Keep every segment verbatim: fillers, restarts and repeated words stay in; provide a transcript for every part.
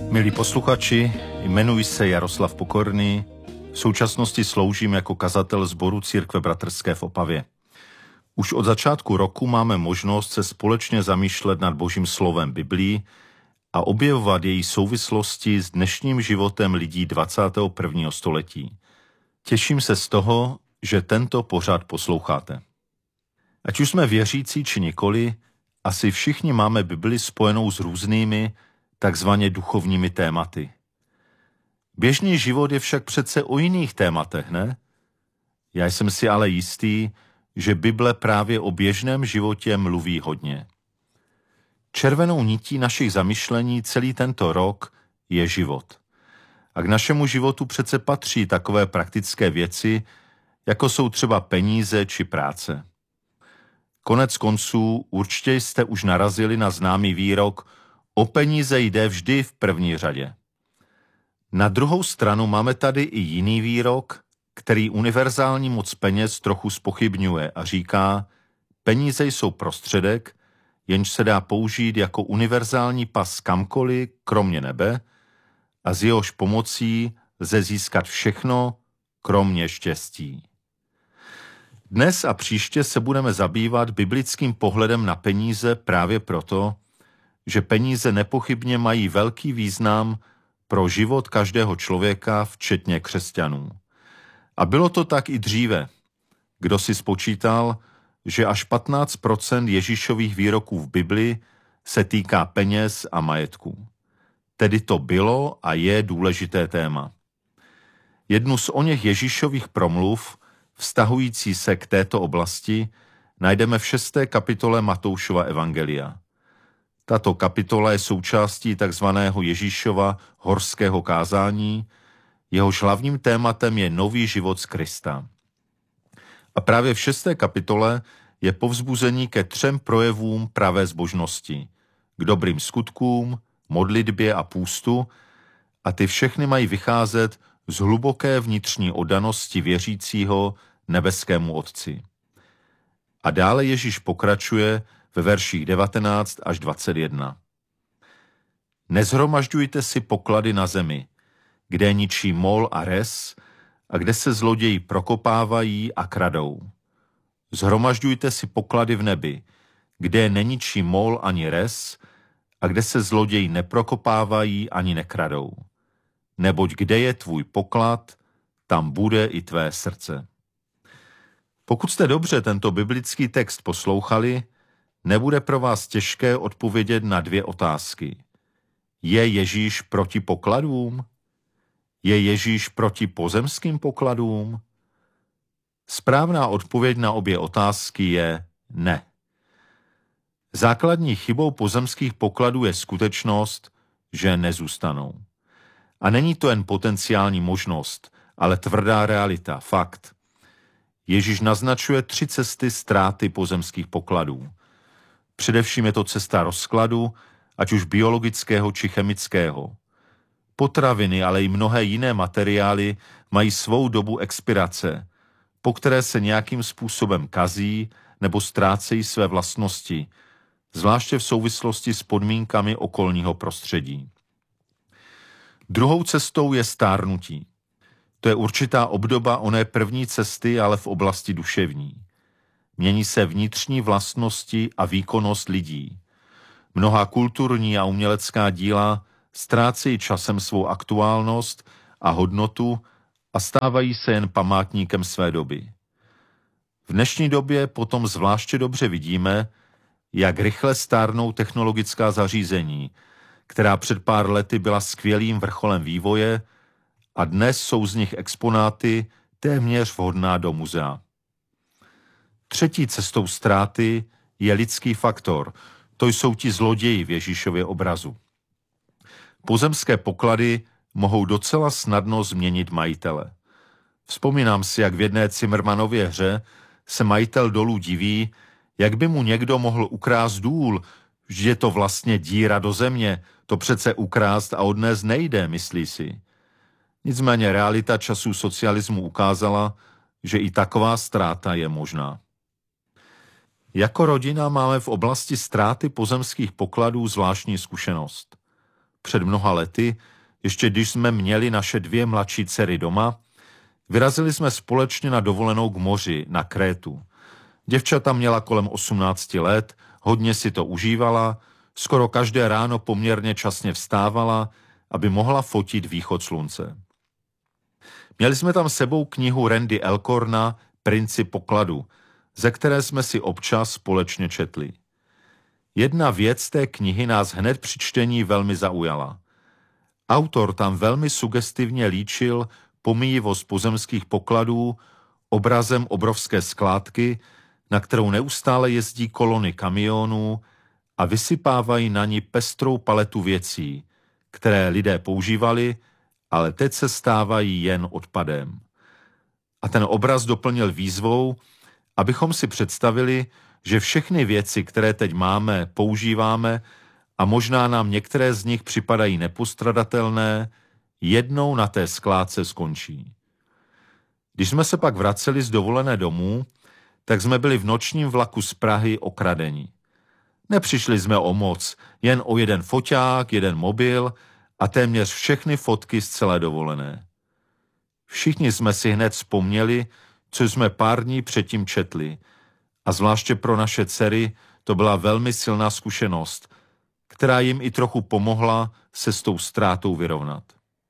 Milí posluchači, jmenuji se Jaroslav Pokorný, v současnosti sloužím jako kazatel sboru Církve bratrské v Opavě. Už od začátku roku máme možnost se společně zamýšlet nad Božím slovem Biblii a objevovat její souvislosti s dnešním životem lidí dvacátého prvního století. Těším se z toho, že tento pořad posloucháte. Ať už jsme věřící či nikoli, asi všichni máme Bibli spojenou s různými, takzvaně duchovními tématy. Běžný život je však přece o jiných tématech, ne? Já jsem si ale jistý, že Bible právě o běžném životě mluví hodně. Červenou nití našich zamyšlení celý tento rok je život. A k našemu životu přece patří takové praktické věci, jako jsou třeba peníze či práce. Konec konců určitě jste už narazili na známý výrok: o peníze jde vždy v první řadě. Na druhou stranu máme tady i jiný výrok, který univerzální moc peněz trochu zpochybňuje a říká: peníze jsou prostředek, jenž se dá použít jako univerzální pas kamkoliv, kromě nebe, a s jehož pomocí lze získat všechno, kromě štěstí. Dnes a příště se budeme zabývat biblickým pohledem na peníze právě proto, že peníze nepochybně mají velký význam pro život každého člověka, včetně křesťanů. A bylo to tak i dříve. Kdo si spočítal, že až patnáct procent Ježíšových výroků v Bibli se týká peněz a majetku. Tedy to bylo a je důležité téma. Jednu z oněch Ježíšových promluv, vztahující se k této oblasti, najdeme v šesté kapitole Matoušova evangelia. Tato kapitola je součástí takzvaného Ježíšova horského kázání, jehož hlavním tématem je nový život z Krista. A právě v šesté kapitole je povzbuzení ke třem projevům pravé zbožnosti, k dobrým skutkům, modlitbě a půstu, a ty všechny mají vycházet z hluboké vnitřní oddanosti věřícího nebeskému Otci. A dále Ježíš pokračuje ve verších devatenáct až dvacet jedna. Nezhromažďujte si poklady na zemi, kde ničí mol a res a kde se zloději prokopávají a kradou. Zhromažďujte si poklady v nebi, kde neničí mol ani res a kde se zloději neprokopávají ani nekradou. Neboť kde je tvůj poklad, tam bude i tvé srdce. Pokud jste dobře tento biblický text poslouchali, nebude pro vás těžké odpovědět na dvě otázky. Je Ježíš proti pokladům? Je Ježíš proti pozemským pokladům? Správná odpověď na obě otázky je ne. Základní chybou pozemských pokladů je skutečnost, že nezůstanou. A není to jen potenciální možnost, ale tvrdá realita, fakt. Ježíš naznačuje tři cesty ztráty pozemských pokladů. Především je to cesta rozkladu, ať už biologického či chemického. Potraviny, ale i mnohé jiné materiály mají svou dobu expirace, po které se nějakým způsobem kazí nebo ztrácejí své vlastnosti, zvláště v souvislosti s podmínkami okolního prostředí. Druhou cestou je stárnutí. To je určitá obdoba oné první cesty, ale v oblasti duševní. Mění se vnitřní vlastnosti a výkonnost lidí. Mnohá kulturní a umělecká díla ztrácejí časem svou aktuálnost a hodnotu a stávají se jen památníkem své doby. V dnešní době potom zvláště dobře vidíme, jak rychle stárnou technologická zařízení, která před pár lety byla skvělým vrcholem vývoje, a dnes jsou z nich exponáty téměř vhodná do muzea. Třetí cestou ztráty je lidský faktor. To jsou ti zloději v Ježíšově obrazu. Pozemské poklady mohou docela snadno změnit majitele. Vzpomínám si, jak v jedné Cimrmanově hře se majitel dolů diví, jak by mu někdo mohl ukrást důl, že je to vlastně díra do země, to přece ukrást a odnést nejde, myslí si. Nicméně realita časů socialismu ukázala, že i taková ztráta je možná. Jako rodina máme v oblasti ztráty pozemských pokladů zvláštní zkušenost. Před mnoha lety, ještě když jsme měli naše dvě mladší dcery doma, vyrazili jsme společně na dovolenou k moři, na Krétu. Děvčata měla kolem osmnácti let, hodně si to užívala, skoro každé ráno poměrně časně vstávala, aby mohla fotit východ slunce. Měli jsme tam sebou knihu Randy Alcorna Princip pokladu, ze které jsme si občas společně četli. Jedna věc té knihy nás hned při čtení velmi zaujala. Autor tam velmi sugestivně líčil pomíjivost pozemských pokladů obrazem obrovské skládky, na kterou neustále jezdí kolony kamionů a vysypávají na ní pestrou paletu věcí, které lidé používali, ale teď se stávají jen odpadem. A ten obraz doplnil výzvou, abychom si představili, že všechny věci, které teď máme, používáme a možná nám některé z nich připadají nepostradatelné, jednou na té skládce skončí. Když jsme se pak vraceli z dovolené domů, tak jsme byli v nočním vlaku z Prahy okradeni. Nepřišli jsme o moc, jen o jeden foťák, jeden mobil a téměř všechny fotky z celé dovolené. Všichni jsme si hned vzpomněli, co jsme pár dní předtím četli, a zvláště pro naše dcery to byla velmi silná zkušenost, která jim i trochu pomohla se s tou ztrátou vyrovnat.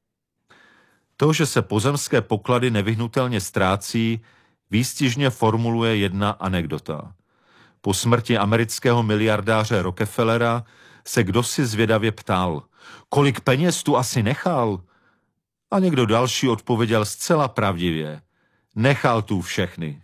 To, že se pozemské poklady nevyhnutelně ztrácí, výstižně formuluje jedna anekdota. Po smrti amerického miliardáře Rockefellera se kdosi zvědavě ptal, kolik peněz tu asi nechal? A někdo další odpověděl zcela pravdivě, nechal tu všechny.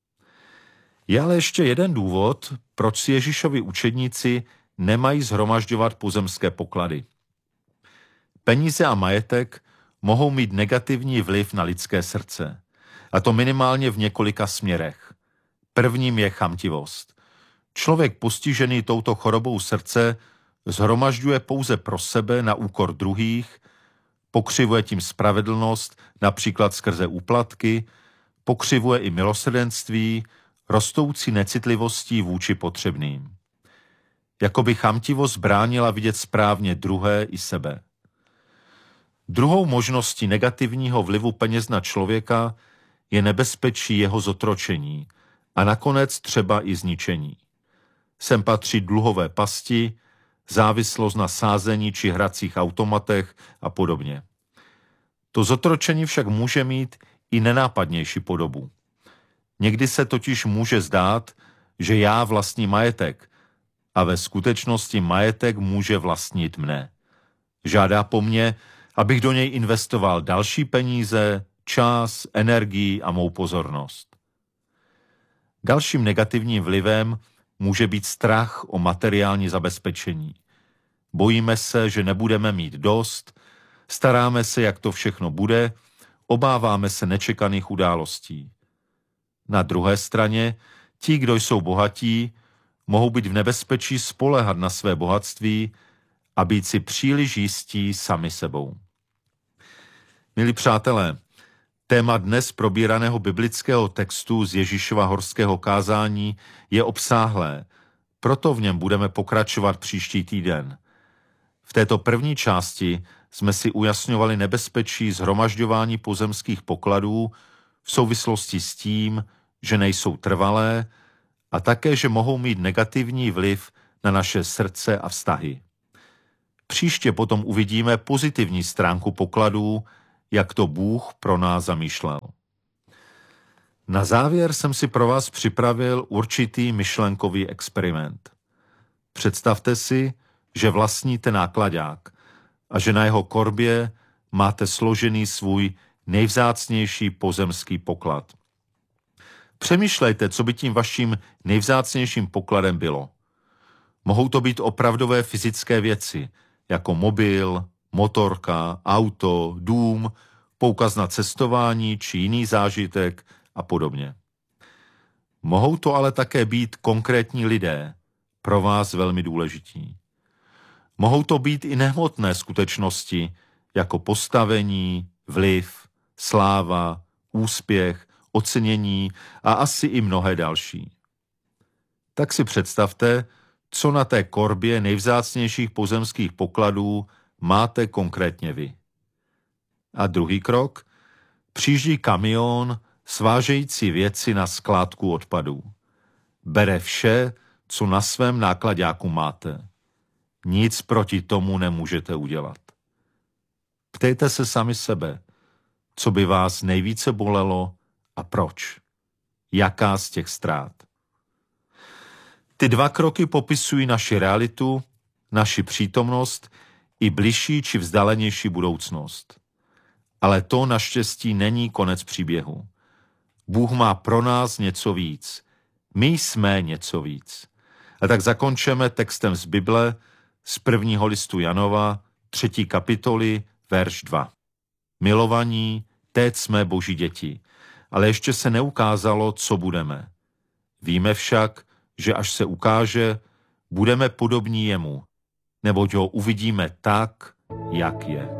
Je ale ještě jeden důvod, proč si Ježíšovi učedníci nemají shromažďovat pozemské poklady. Peníze a majetek mohou mít negativní vliv na lidské srdce. A to minimálně v několika směrech. Prvním je chamtivost. Člověk postižený touto chorobou srdce shromažďuje pouze pro sebe na úkor druhých, pokřivuje tím spravedlnost, například skrze úplatky, pokřivuje i milosrdenství, rostoucí necitlivostí vůči potřebným. Jakoby chamtivost bránila vidět správně druhé i sebe. Druhou možností negativního vlivu peněz na člověka je nebezpečí jeho zotročení a nakonec třeba i zničení. Sem patří dluhové pasti, závislost na sázení či hracích automatech a podobně. To zotročení však může mít i nenápadnější podobu. Někdy se totiž může zdát, že já vlastním majetek a ve skutečnosti majetek může vlastnit mne. Žádá po mně, abych do něj investoval další peníze, čas, energii a mou pozornost. Dalším negativním vlivem může být strach o materiální zabezpečení. Bojíme se, že nebudeme mít dost, staráme se, jak to všechno bude, obáváme se nečekaných událostí. Na druhé straně, ti, kdo jsou bohatí, mohou být v nebezpečí spoléhat na své bohatství a být si příliš jistí sami sebou. Milí přátelé, téma dnes probíraného biblického textu z Ježíšova horského kázání je obsáhlé, proto v něm budeme pokračovat příští týden. V této první části jsme si ujasňovali nebezpečí shromažďování pozemských pokladů v souvislosti s tím, že nejsou trvalé a také, že mohou mít negativní vliv na naše srdce a vztahy. Příště potom uvidíme pozitivní stránku pokladů, jak to Bůh pro nás zamýšlel. Na závěr jsem si pro vás připravil určitý myšlenkový experiment. Představte si, že vlastníte nákladák a že na jeho korbě máte složený svůj nejvzácnější pozemský poklad. Přemýšlejte, co by tím vaším nejvzácnějším pokladem bylo. Mohou to být opravdové fyzické věci, jako mobil, motorka, auto, dům, poukaz na cestování či jiný zážitek a podobně. Mohou to ale také být konkrétní lidé, pro vás velmi důležití. Mohou to být i nehmotné skutečnosti, jako postavení, vliv, sláva, úspěch, ocenění a asi i mnohé další. Tak si představte, co na té korbě nejvzácnějších pozemských pokladů máte konkrétně vy. A druhý krok, přijíždí kamion svážející věci na skládku odpadů. Bere vše, co na svém náklaďáku máte. Nic proti tomu nemůžete udělat. Ptejte se sami sebe, co by vás nejvíce bolelo a proč. Jaká z těch ztrát. Ty dva kroky popisují naši realitu, naši přítomnost i bližší či vzdálenější budoucnost. Ale to naštěstí není konec příběhu. Bůh má pro nás něco víc. My jsme něco víc. A tak zakončeme textem z Bible z prvního listu Janova, třetí kapitoly, verš dva. Milovaní, teď jsme Boží děti, ale ještě se neukázalo, co budeme. Víme však, že až se ukáže, budeme podobní jemu, neboť ho uvidíme tak, jak je.